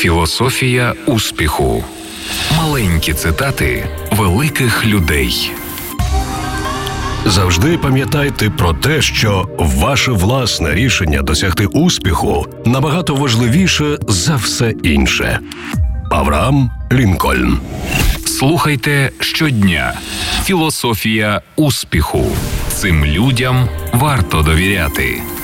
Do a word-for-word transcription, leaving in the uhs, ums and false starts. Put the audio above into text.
Філософія успіху. Маленькі цитати великих людей. Завжди пам'ятайте про те, що ваше власне рішення досягти успіху набагато важливіше за все інше. Авраам Лінкольн. Слухайте щодня. Філософія успіху. Цим людям варто довіряти.